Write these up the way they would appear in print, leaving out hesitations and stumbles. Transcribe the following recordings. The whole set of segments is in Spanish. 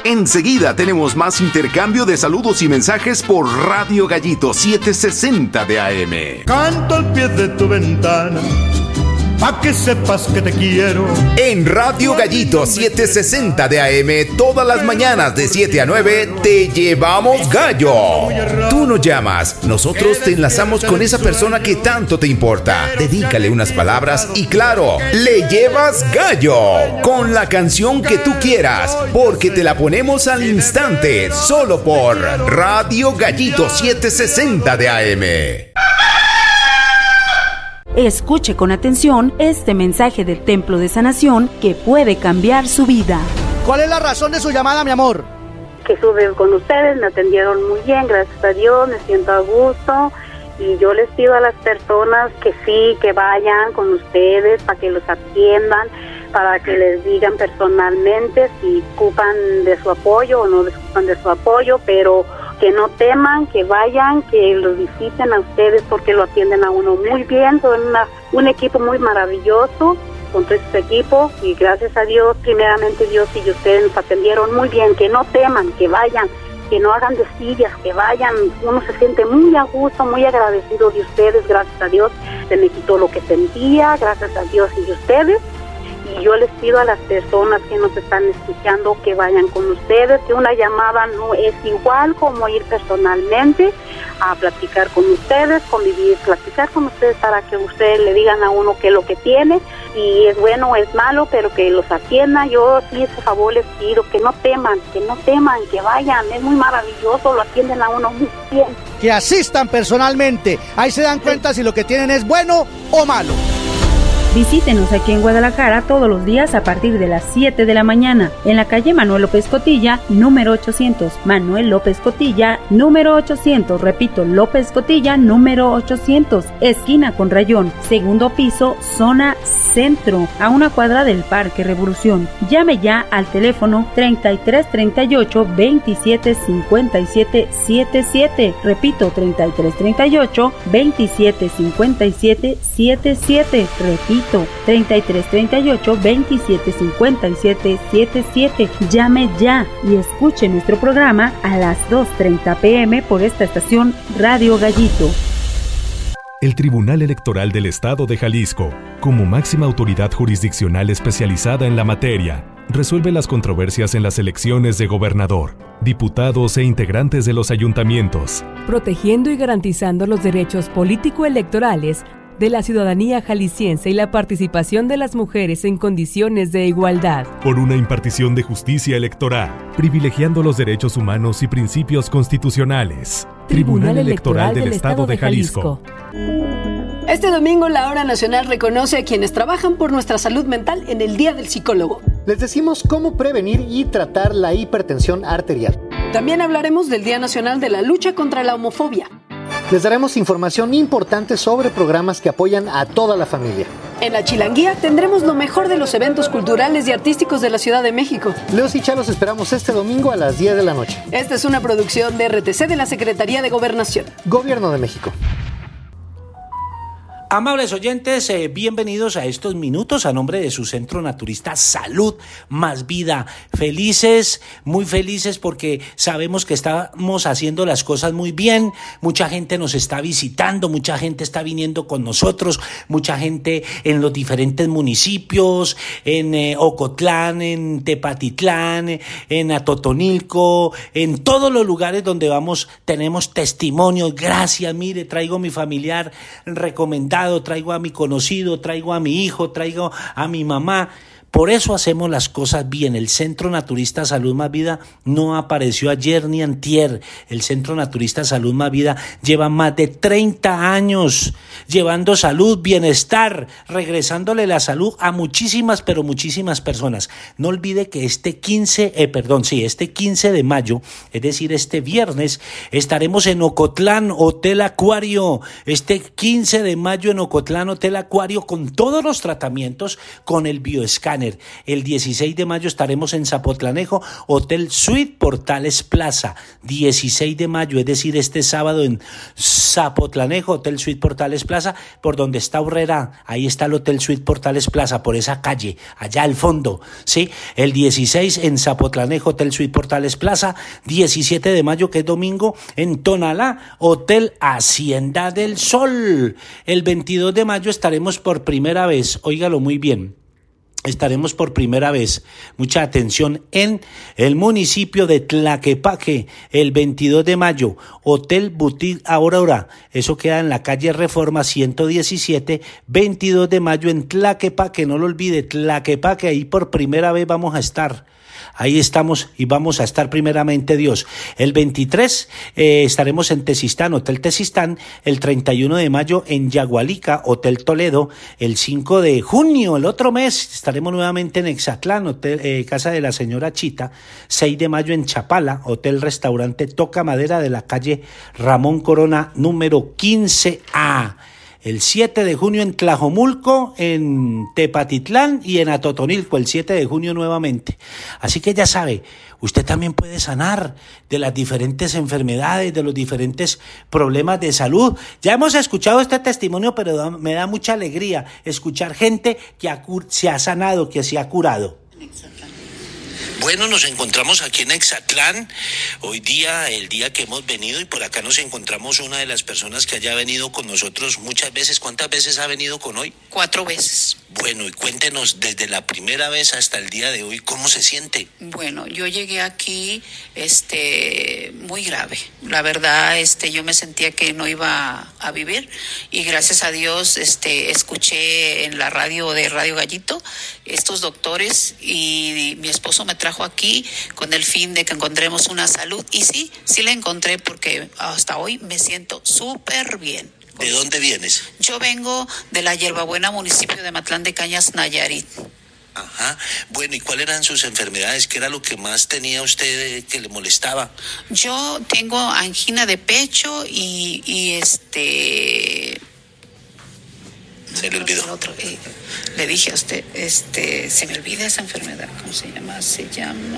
Enseguida tenemos más intercambio de saludos y mensajes por Radio Gallito 760 de AM. Canto al pie de tu ventana, pa' que sepas que te quiero. En Radio Gallito 760 de AM, todas las mañanas de 7 a 9, te llevamos gallo. Tú nos llamas, nosotros te enlazamos con esa persona que tanto te importa. Dedícale unas palabras y claro, le llevas gallo con la canción que tú quieras, porque te la ponemos al instante, solo por Radio Gallito 760 de AM. Escuche con atención este mensaje del Templo de Sanación que puede cambiar su vida. ¿Cuál es la razón de su llamada, mi amor? Que estuve con ustedes, me atendieron muy bien, gracias a Dios, me siento a gusto y yo les pido a las personas que sí, que vayan con ustedes para que los atiendan, para que les digan personalmente si ocupan de su apoyo o no ocupan de su apoyo, pero que no teman, que vayan, que los visiten a ustedes porque lo atienden a uno muy bien. Son un equipo muy maravilloso con todo este equipo y gracias a Dios, primeramente Dios y ustedes nos atendieron muy bien. Que no teman, que vayan, que no hagan destillas, que vayan. Uno se siente muy a gusto, muy agradecido de ustedes, gracias a Dios. Se me quitó lo que sentía, gracias a Dios y ustedes. Y yo les pido a las personas que nos están escuchando que vayan con ustedes, que una llamada no es igual como ir personalmente a platicar con ustedes, convivir, platicar con ustedes para que ustedes le digan a uno qué es lo que tiene, y es bueno o es malo, pero que los atiendan. Yo sí, ese favor les pido, que no teman, que vayan, es muy maravilloso, lo atienden a uno muy bien. Que asistan personalmente, ahí se dan cuenta si lo que tienen es bueno o malo. Visítenos aquí en Guadalajara todos los días a partir de las 7 de la mañana, en la calle Manuel López Cotilla, número 800. Manuel López Cotilla, número 800. Repito, López Cotilla, número 800. Esquina con Rayón, segundo piso, zona centro, a una cuadra del Parque Revolución. Llame ya al teléfono 3338 27 57 77. Repito, 3338 27 57 77. Repito, 3338 27 57 77. Llame ya y escuche nuestro programa a las 2:30 p.m. por esta estación Radio Gallito. El Tribunal Electoral del Estado de Jalisco, como máxima autoridad jurisdiccional especializada en la materia, resuelve las controversias en las elecciones de gobernador, diputados e integrantes de los ayuntamientos, protegiendo y garantizando los derechos político-electorales de la ciudadanía jalisciense y la participación de las mujeres en condiciones de igualdad. Por una impartición de justicia electoral, privilegiando los derechos humanos y principios constitucionales. Tribunal Electoral del Estado de Jalisco. Este domingo la Hora Nacional reconoce a quienes trabajan por nuestra salud mental en el Día del Psicólogo. Les decimos cómo prevenir y tratar la hipertensión arterial. También hablaremos del Día Nacional de la Lucha contra la Homofobia. Les daremos información importante sobre programas que apoyan a toda la familia. En la Chilanguía tendremos lo mejor de los eventos culturales y artísticos de la Ciudad de México. Leos y Chalos esperamos este domingo a las 10 de la noche. Esta es una producción de RTC de la Secretaría de Gobernación. Gobierno de México. Amables oyentes, bienvenidos a estos minutos a nombre de su Centro Naturista Salud Más Vida. Felices, muy felices porque sabemos que estamos haciendo las cosas muy bien. Mucha gente nos está visitando, mucha gente está viniendo con nosotros, mucha gente en los diferentes municipios, en Ocotlán, en Tepatitlán, en Atotonilco, en todos los lugares donde vamos tenemos testimonios. Gracias, mire, traigo a mi familiar recomendado, traigo a mi conocido, traigo a mi hijo, traigo a mi mamá. Por eso hacemos las cosas bien. El Centro Naturista Salud Más Vida no apareció ayer ni antier. El Centro Naturista Salud Más Vida lleva más de 30 años llevando salud, bienestar, regresándole la salud a muchísimas, pero muchísimas personas. No olvide que este 15 de mayo, es decir, este viernes, estaremos en Ocotlán, Hotel Acuario. Este 15 de mayo en Ocotlán, Hotel Acuario, con todos los tratamientos, con el bioescáner, Scanner. El 16 de mayo estaremos en Zapotlanejo, Hotel Suite Portales Plaza. 16 de mayo, es decir, este sábado en Zapotlanejo, Hotel Suite Portales Plaza, por donde está Urrera. Ahí está el Hotel Suite Portales Plaza, por esa calle, allá al fondo, ¿sí? El 16 en Zapotlanejo, Hotel Suite Portales Plaza. 17 de mayo, que es domingo, en Tonalá, Hotel Hacienda del Sol. El 22 de mayo estaremos por primera vez, óigalo muy bien, estaremos por primera vez, mucha atención, en el municipio de Tlaquepaque. El 22 de mayo, Hotel Boutique Aurora, eso queda en la calle Reforma 117, 22 de mayo en Tlaquepaque, no lo olvide, Tlaquepaque, ahí por primera vez vamos a estar. Ahí estamos y vamos a estar primeramente Dios. El 23 estaremos en Tezistán, Hotel Tezistán. El 31 de mayo en Yagualica, Hotel Toledo. El 5 de junio, el otro mes, estaremos nuevamente en Exatlán, Hotel, Casa de la Señora Chita. 6 de mayo en Chapala, Hotel Restaurante Toca Madera de la calle Ramón Corona, número 15A. El 7 de junio en Tlajomulco, en Tepatitlán y en Atotonilco, el 7 de junio nuevamente. Así que ya sabe, usted también puede sanar de las diferentes enfermedades, de los diferentes problemas de salud. Ya hemos escuchado este testimonio, pero me da mucha alegría escuchar gente que se ha sanado, que se ha curado. Bueno, nos encontramos aquí en Exatlán, hoy día, el día que hemos venido, y por acá nos encontramos una de las personas que haya venido con nosotros muchas veces. ¿Cuántas veces ha venido con hoy? 4 veces. Bueno, y cuéntenos desde la primera vez hasta el día de hoy, ¿cómo se siente? Bueno, yo llegué aquí, muy grave. La verdad, yo me sentía que no iba a vivir, y gracias a Dios, escuché en la radio de Radio Gallito, estos doctores, y mi esposo me trajo aquí con el fin de que encontremos una salud, y sí la encontré, porque hasta hoy me siento súper bien. ¿De dónde vienes? Yo vengo de la Hierbabuena, municipio de Matlán de Cañas, Nayarit. Ajá. Bueno, ¿y cuáles eran sus enfermedades? ¿Qué era lo que más tenía usted que le molestaba? Yo tengo angina de pecho y Se le olvidó. Le dije a usted, se me olvida esa enfermedad. ¿Cómo se llama? Se llama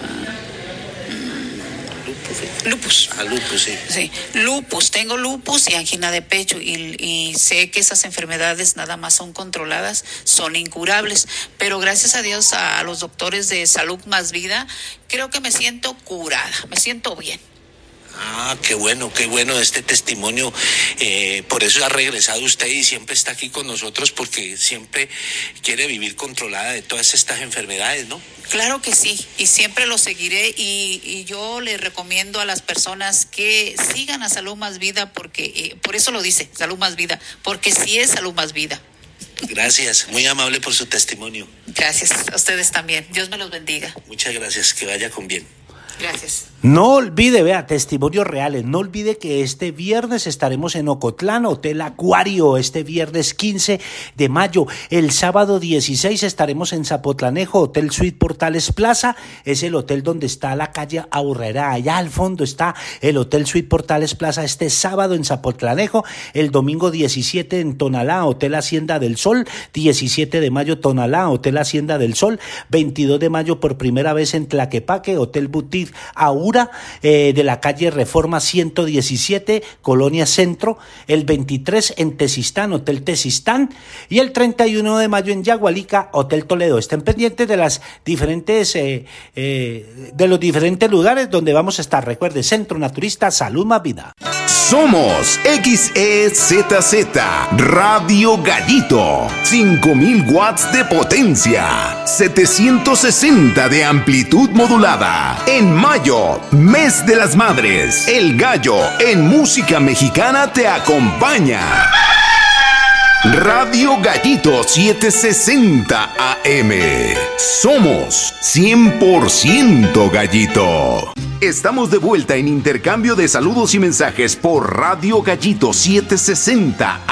lupus. Lupus, sí. Sí, lupus. Tengo lupus y angina de pecho, y sé que esas enfermedades nada más son controladas, son incurables. Pero gracias a Dios, a los doctores de Salud Más Vida, creo que me siento curada, me siento bien. Ah, qué bueno este testimonio. Por eso ha regresado usted y siempre está aquí con nosotros, porque siempre quiere vivir controlada de todas estas enfermedades, ¿no? Claro que sí, y siempre lo seguiré, y yo le recomiendo a las personas que sigan a Salud Más Vida, porque por eso lo dice, Salud Más Vida, porque sí es Salud Más Vida. Gracias, muy amable por su testimonio. Gracias, a ustedes también. Dios me los bendiga. Muchas gracias, que vaya con bien. Gracias. No olvide, vea, testimonios reales, no olvide que este viernes estaremos en Ocotlán, Hotel Acuario, este viernes 15 de mayo. El sábado 16 estaremos en Zapotlanejo, Hotel Suite Portales Plaza, es el hotel donde está la calle Aurrera, allá al fondo está el Hotel Suite Portales Plaza, este sábado en Zapotlanejo. El domingo 17 en Tonalá, Hotel Hacienda del Sol, 17 de mayo Tonalá, Hotel Hacienda del Sol, 22 de mayo por primera vez en Tlaquepaque, Hotel Boutique Aura, de la calle Reforma 117, Colonia Centro. El 23 en Tezistán, Hotel Tezistán, y el 31 de mayo en Yagualica, Hotel Toledo. Estén pendientes de las diferentes de los diferentes lugares donde vamos a estar. Recuerde, Centro Naturista Salud Más Vida. Somos XEZZ Radio Gallito, 5000 watts de potencia, 760 de amplitud modulada. En mayo, mes de las madres, El Gallo en música mexicana te acompaña. Radio Gallito 760 AM. Somos 100% Gallito. Estamos de vuelta en intercambio de saludos y mensajes por Radio Gallito 760